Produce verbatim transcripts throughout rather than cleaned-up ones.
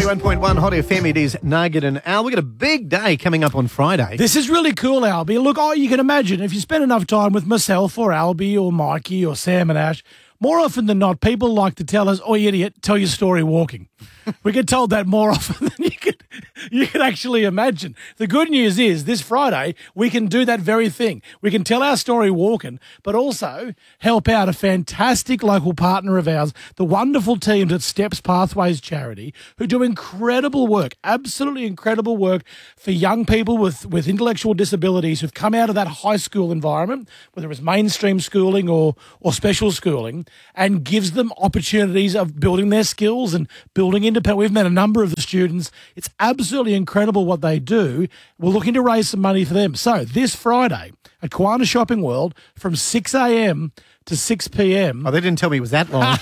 ninety-one point one Hot F M, it is Nugget and Al. We've got a big day coming up on Friday. This is really cool, Albie. Look, oh, you can imagine if you spend enough time with myself or Albie or Mikey or Sam and Ash, more often than not, people like to tell us, "Oh, you idiot, tell your story walking." We get told that more often than you could, you could actually imagine. The good news is this Friday, we can do that very thing. We can tell our story walking, but also help out a fantastic local partner of ours, the wonderful teams at Steps Pathways Charity, who do incredible work, absolutely incredible work for young people with, with intellectual disabilities who've come out of that high school environment, whether it's mainstream schooling or, or special schooling, and gives them opportunities of building their skills and building independence. We've met a number of the students. It's absolutely incredible what they do. We're looking to raise some money for them. So this Friday at Kiwana Shopping World from six a.m. to six p.m. Oh, they didn't tell me it was that long.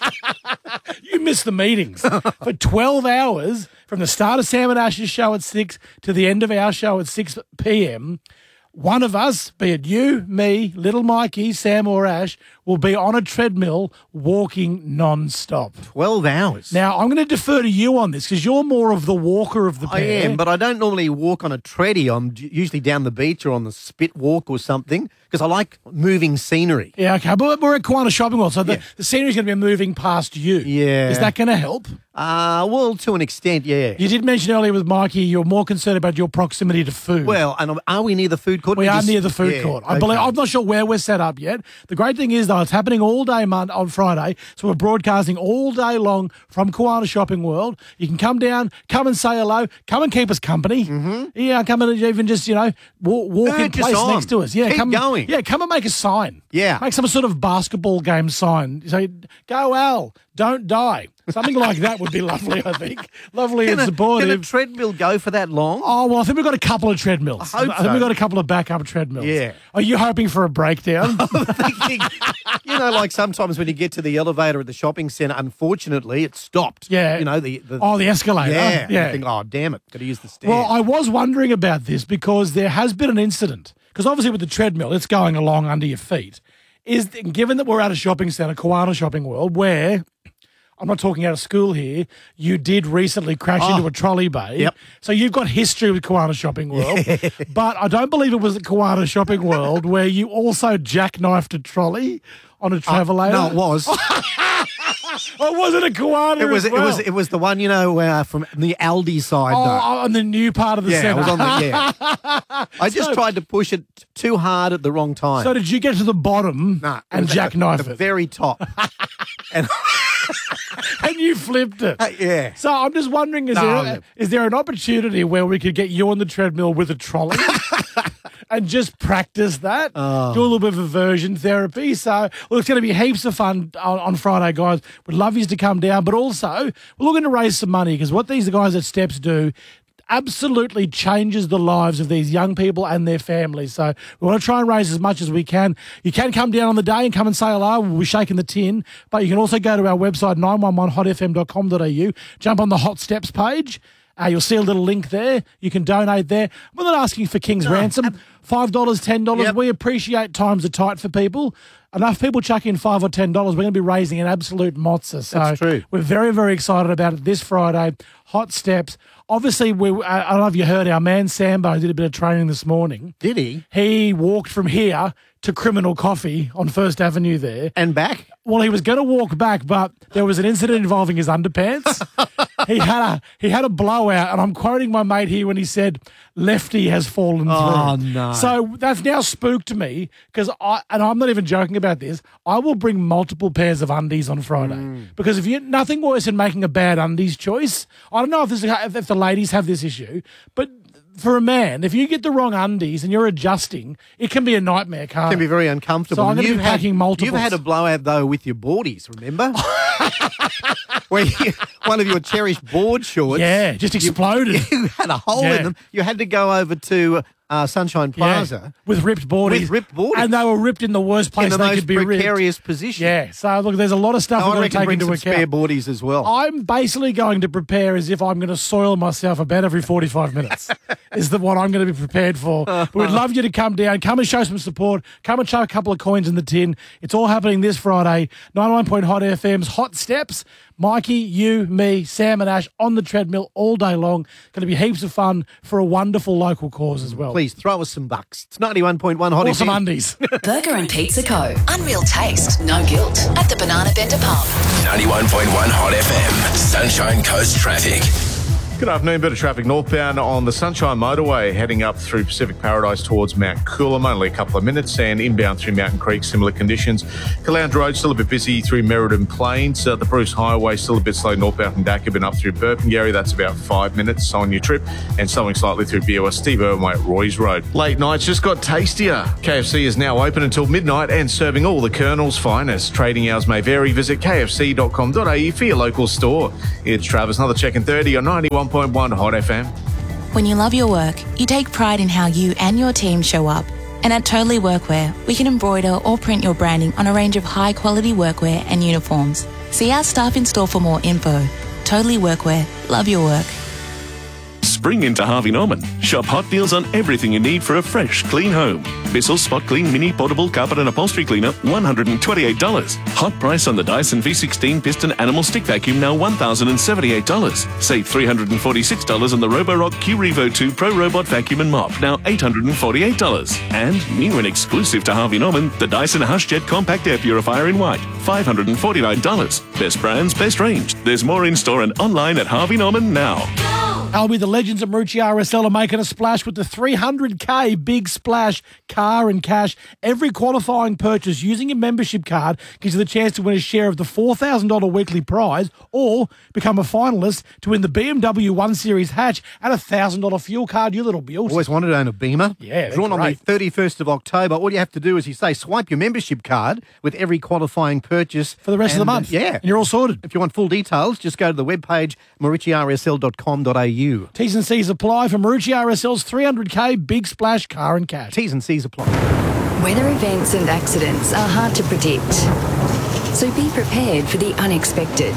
You missed the meetings. For twelve hours, from the start of Sam and Ash's show at six to the end of our show at six p.m., one of us, be it you, me, little Mikey, Sam or Ash, will be on a treadmill walking non-stop. twelve hours. Now, I'm going to defer to you on this because you're more of the walker of the I pair. am, but I don't normally walk on a treadie. I'm d- usually down the beach or on the spit walk or something because I like moving scenery. Yeah, okay, but we're at Kiwana Shopping World, so the, Yeah. the scenery's going to be moving past you. Yeah. Is that going to help? Uh, well, to an extent, yeah. You did mention earlier with Mikey you're more concerned about your proximity to food. Well, and are we near the food court? We are just- near the food yeah, court. I okay. believe, I'm not sure where we're set up yet. The great thing is, though, it's happening all day mon- on Friday, so we're broadcasting all day long from Kiwana Shopping World. You can come down, come and say hello, come and keep us company. Mm-hmm. Yeah, come and even just, you know, walk, walk No, in just place on. next to us. Yeah, Keep come, going. Yeah, come and make a sign. Yeah. Make some sort of basketball game sign. Say, go Al, don't die. Something like that would be lovely, I think. Lovely Can and a, supportive. can a treadmill go for that long? Oh, well, I think we've got a couple of treadmills. I hope think so. we've got a couple of backup treadmills. Yeah. Are you hoping for a breakdown? Thinking, you know, like sometimes when you get to the elevator at the shopping centre, unfortunately, it stopped. Yeah. You know, the... the Oh, the escalator. yeah. Yeah. You think, oh, damn it, got to use the stairs. Well, I was wondering about this because there has been an incident. Because obviously with the treadmill, it's going along under your feet. Is given that we're at a shopping centre, Kiwana Shopping World, where... I'm not talking out of school here. You did recently crash Oh. into a trolley bay. Yep. So you've got history with Kiwana Shopping World. But I don't believe it was at Kiwana Shopping World where you also jackknifed a trolley on a travelator. No, it was. Oh, was it a Kiwana It was. as well? It was. It was the one, you know, uh, from the Aldi side. Oh, though. on the new part of the Yeah, centre. it was on the. Yeah. I just So- tried to push it too hard at the wrong time. So did you get to the bottom Nah, it and was at the- jackknife the it? very top. and And you flipped it. yeah. So I'm just wondering, is, No. there, is there an opportunity where we could get you on the treadmill with a trolley and just practice that? Oh. Do a little bit of aversion therapy. So, well, it's going to be heaps of fun on, on Friday, guys. We'd love you to come down, but also we're looking to raise some money because what these guys at Steps do absolutely changes the lives of these young people and their families. So we want to try and raise as much as we can. You can come down on the day and come and say hello. We'll be shaking the tin. But you can also go to our website, nine one one hot f m dot com dot a u, jump on the Hot Steps page. Uh, you'll see a little link there. You can donate there. We're not asking for King's ransom. five dollars, ten dollars. Yep. We appreciate times are tight for people. Enough people chuck in five or ten dollars. We're going to be raising an absolute mozza. So That's true. We're very, very excited about it this Friday. Hot Steps. Obviously, we, I I don't know if you heard our man Sambo did a bit of training this morning. Did he? He walked from here to Criminal Coffee on First Avenue there. And back? Well, he was going to walk back, but there was an incident involving his underpants. he had a he had a blowout, and I'm quoting my mate here when he said, "Lefty has fallen through." Oh, no. So that's now spooked me because I and I'm not even joking about this. I will bring multiple pairs of undies on Friday Mm. because if you nothing worse than making a bad undies choice. I don't know if this if, if the ladies have this issue, but. For a man, if you get the wrong undies and you're adjusting, it can be a nightmare, can't Can it? be very uncomfortable. So I'm gonna You've be had- packing multiples. You've had a blowout, though, with your boardies, remember? Where you, one of your cherished board shorts. Yeah, just exploded. You had a hole Yeah. in them. You had to go over to uh, Sunshine Plaza Yeah, with ripped boardies. With ripped boardies. And they were ripped in the worst in place the they most could be ripped. precarious position. Yeah, so look, there's a lot of stuff No, we're I going to reckon take bring into some spare account. boardies as well. I'm basically going to prepare as if I'm going to soil myself about every forty-five minutes. is the one I'm going to be prepared for. But we'd love you to come down, come and show some support, come and chuck a couple of coins in the tin. It's all happening this Friday. ninety-one point Hot F M's Hot Steps. Mikey, you, me, Sam and Ash on the treadmill all day long. Going to be heaps of fun for a wonderful local cause as well. Please throw us some bucks. It's ninety-one point one Hot Or F M. some undies. Burger and Pizza Co. Unreal taste, no guilt. At the Banana Bender Pub. ninety-one point one Hot F M. Sunshine Coast Traffic. Good afternoon. Bit of traffic northbound on the Sunshine Motorway heading up through Pacific Paradise towards Mount Coolum. Only a couple of minutes. And inbound through Mountain Creek, similar conditions. Caloundra Road still a bit busy through Merredin Plains. Uh, the Bruce Highway still a bit slow northbound from Dacabin up through Burpengary. That's about five minutes on your trip. And slowing slightly through B O S Steve Irwin Way at Roy's Road. Late nights just got tastier. K F C is now open until midnight and serving all the Colonel's finest. Trading hours may vary. Visit k f c dot com dot a u for your local store. It's Travis. Another check in thirty on ninety-one point one Hot F M. When you love your work, you take pride in how you and your team show up. And at Totally Workwear, we can embroider or print your branding on a range of high-quality workwear and uniforms. See our staff in store for more info. Totally Workwear. Love your work. Spring into Harvey Norman. Shop hot deals on everything you need for a fresh, clean home. Bissell Spot Clean Mini Portable Carpet and Upholstery Cleaner, one hundred twenty-eight dollars. Hot price on the Dyson V sixteen Piston Animal Stick Vacuum, now one thousand seventy-eight dollars. Save three hundred forty-six dollars on the Roborock Q Revo two Pro Robot Vacuum and Mop, now eight hundred forty-eight dollars. And new and exclusive to Harvey Norman, the Dyson HushJet Compact Air Purifier in white, five hundred forty-nine dollars. Best brands, best range. There's more in store and online at Harvey Norman now. Albie, the legends of Marucci R S L are making a splash with the three hundred K Big Splash Car and Cash. Every qualifying purchase using your membership card gives you the chance to win a share of the four thousand dollars weekly prize or become a finalist to win the B M W one Series hatch and a one thousand dollars fuel card, you little bills. Always wanted to own a Beamer. Yeah, they're Drawn on the great. thirty-first of October. All you have to do is, you say, swipe your membership card with every qualifying purchase. For the rest and, of the month. uh, yeah. And you're all sorted. If you want full details, just go to the webpage marucci r s l dot com dot a u. T's and C's apply for Marucci R S L's three hundred K Big Splash Car and Cash. T's and C's apply. Weather events and accidents are hard to predict. So be prepared for the unexpected.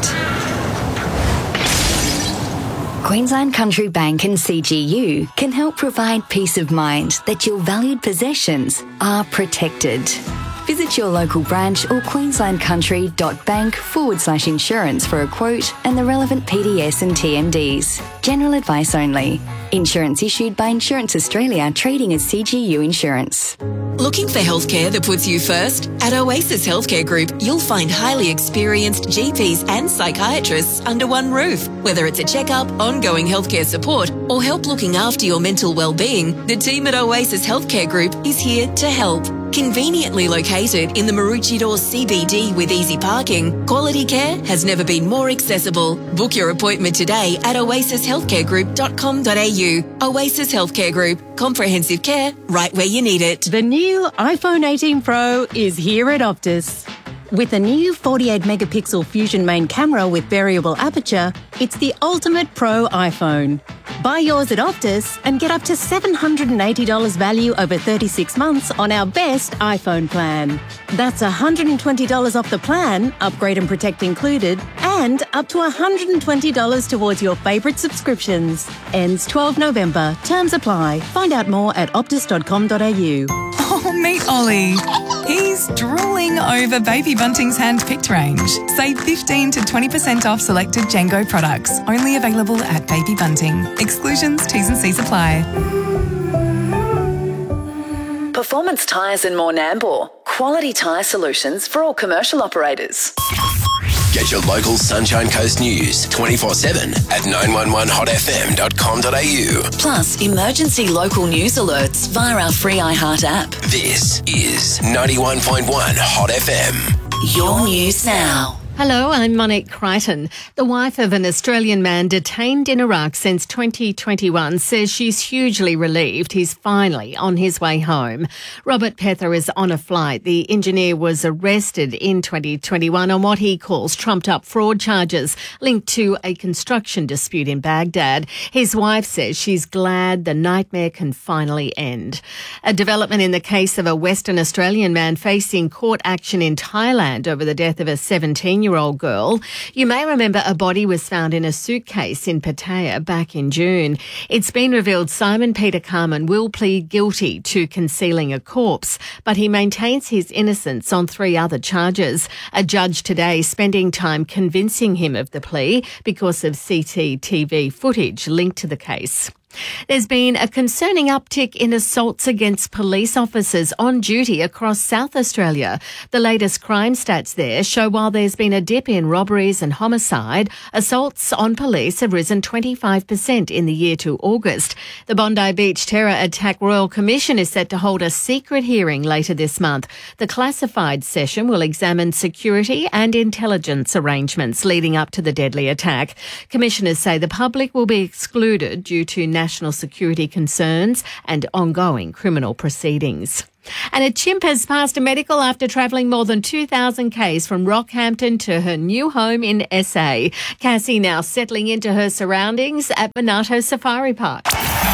Queensland Country Bank and C G U can help provide peace of mind that your valued possessions are protected. Visit your local branch or queenslandcountry.bank forward slash insurance for a quote and the relevant P D S and T M Ds. General advice only. Insurance issued by Insurance Australia, trading as C G U Insurance. Looking for healthcare that puts you first? At Oasis Healthcare Group, you'll find highly experienced G Ps and psychiatrists under one roof. Whether it's a checkup, ongoing healthcare support, or help looking after your mental well-being, the team at Oasis Healthcare Group is here to help. Conveniently located in the Maroochydore C B D with easy parking, quality care has never been more accessible. Book your appointment today at oasis healthcare group dot com dot a u. Oasis Healthcare Group. Comprehensive care right where you need it. The new iPhone eighteen Pro is here at Optus. With a new forty-eight megapixel Fusion main camera with variable aperture, it's the ultimate pro iPhone. Buy yours at Optus and get up to seven hundred eighty dollars value over thirty-six months on our best iPhone plan. That's one hundred twenty dollars off the plan, upgrade and protect included, and up to one hundred twenty dollars towards your favourite subscriptions. Ends twelfth November. Terms apply. Find out more at optus dot com dot a u. Oh, meet Ollie. He's drooling over Baby Bunting's hand-picked range. Save fifteen to twenty percent off selected Django products. Only available at Baby Bunting. Exclusions, T's and C's apply. Performance Tyres and More Nambour. Quality tyre solutions for all commercial operators. Get your local Sunshine Coast news twenty-four seven at nine one one hot f m dot com dot a u. Plus, emergency local news alerts via our free iHeart app. This is ninety-one point one Hot F M. Your news now. Hello, I'm Monique Crichton. The wife of an Australian man detained in Iraq since twenty twenty-one says she's hugely relieved he's finally on his way home. Robert Pether is on a flight. The engineer was arrested in twenty twenty-one on what he calls trumped-up fraud charges linked to a construction dispute in Baghdad. His wife says she's glad the nightmare can finally end. A development in the case of a Western Australian man facing court action in Thailand over the death of a seventeen-year-old seven-year-old girl. You may remember a body was found in a suitcase in Pattaya back in June. It's been revealed Simon Peter Carman will plead guilty to concealing a corpse, but he maintains his innocence on three other charges. A judge today spending time convincing him of the plea because of C C T V footage linked to the case. There's been a concerning uptick in assaults against police officers on duty across South Australia. The latest crime stats there show while there's been a dip in robberies and homicide, assaults on police have risen twenty-five percent in the year to August. The Bondi Beach Terror Attack Royal Commission is set to hold a secret hearing later this month. The classified session will examine security and intelligence arrangements leading up to the deadly attack. Commissioners say the public will be excluded due to national security concerns and ongoing criminal proceedings. And a chimp has passed a medical after travelling more than two thousand kays from Rockhampton to her new home in S A. Cassie now settling into her surroundings at Monarto Safari Park.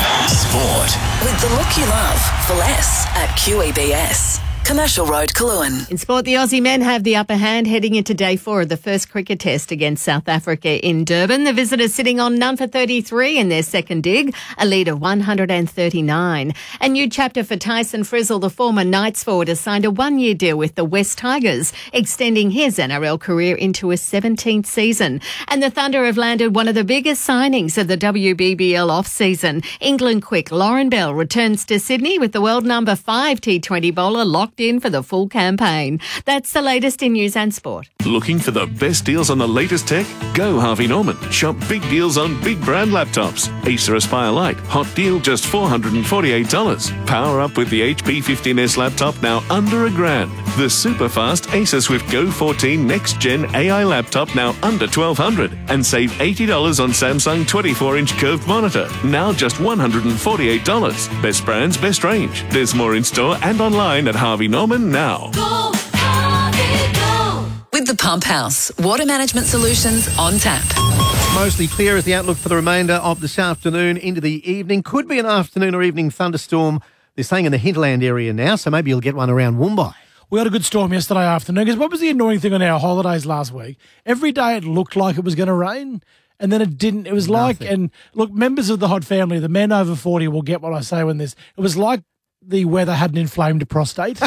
Sport. With the look you love for less at Q E B S. Commercial Road, Cologne. In sport, the Aussie men have the upper hand heading into day four of the first cricket test against South Africa in Durban. The visitors sitting on none for thirty-three in their second dig, a lead of one hundred thirty-nine. A new chapter for Tyson Frizzle, the former Knights forward, has signed a one-year deal with the West Tigers, extending his N R L career into a seventeenth season. And the Thunder have landed one of the biggest signings of the W B B L off-season. England quick Lauren Bell returns to Sydney with the world number five T twenty bowler locked in for the full campaign. That's the latest in news and sport. Looking for the best deals on the latest tech? Go Harvey Norman. Shop big deals on big brand laptops. Acer Aspire Lite, hot deal just four hundred forty-eight dollars. Power up with the H P fifteen S laptop now under a grand. The super fast Acer Swift Go fourteen next gen A I laptop now under twelve hundred dollars. And save eighty dollars on Samsung twenty-four inch curved monitor, now just one hundred forty-eight dollars. Best brands, best range. There's more in store and online at Harvey Norman now. Go, Harvey, go. With the Pump House, water management solutions on tap. Mostly clear is the outlook for the remainder of this afternoon into the evening. Could be an afternoon or evening thunderstorm. They're saying in the hinterland area now, so maybe you'll get one around Woombye. We had a good storm yesterday afternoon. Because what was the annoying thing on our holidays last week? Every day it looked like it was going to rain, and then it didn't. It was Nothing. like, and look, members of the Hot family, the men over forty will get what I say when this. It was like the weather had an inflamed prostate.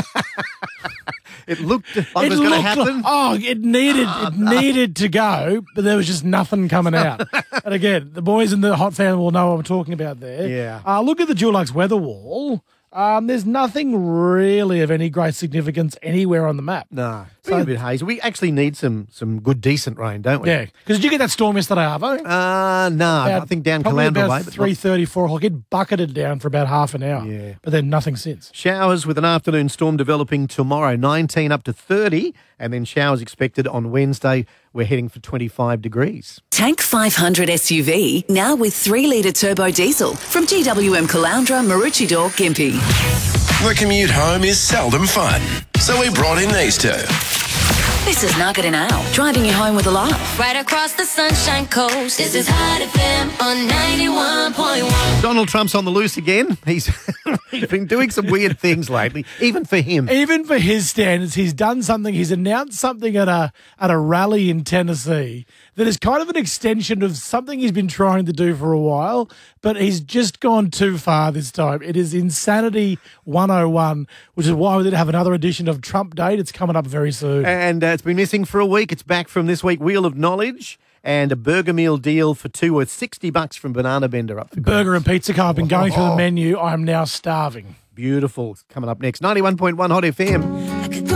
It looked like it, it was going to happen. Like, oh, it needed oh, it no. needed to go, but there was just nothing coming out. And again, the boys in the Hot family will know what I'm talking about there. Yeah. Uh, look at the Dulux weather wall. Um, there's nothing really of any great significance anywhere on the map. No, it's so, a bit hazy. We actually need some some good, decent rain, don't we? Yeah. Because did you get that storm yesterday, Arvo? Uh, no, about, I think down Caloundra way. three thirty, four o'clock. It bucketed down for about half an hour. Yeah. But then nothing since. Showers with an afternoon storm developing tomorrow, nineteen up to thirty, and then showers expected on Wednesday. We're heading for twenty-five degrees. Tank five hundred S U V, now with three litre turbo diesel from G W M Caloundra, Maroochydore, Gympie. The commute home is seldom fun, so we brought in these two. This is Nugget and Ale, driving you home with a laugh. Right across the Sunshine Coast, this is Hot F M on ninety-one point one. Donald Trump's on the loose again. He's, he's been doing some weird things lately, even for him. Even for his standards, he's done something. He's announced something at a at a rally in Tennessee that is kind of an extension of something he's been trying to do for a while, but he's just gone too far this time. It is Insanity one oh one, which is why we did have another edition of Trump Date. It's coming up very soon. And uh, it's been missing for a week. It's back from this week. Wheel of Knowledge and a burger meal deal for two worth sixty bucks from Banana Bender up for Burger and pizza car. I've been going through the menu. I am now starving. Beautiful. Coming up next. ninety-one point one Hot F M.